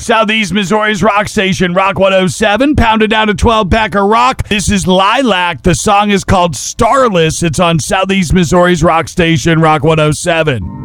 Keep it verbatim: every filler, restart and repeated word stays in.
Southeast Missouri's rock station, Rock one oh seven, pounded down a twelve-pack of rock. This is Lilac. The song is called Starless. It's on Southeast Missouri's rock station, Rock one oh seven.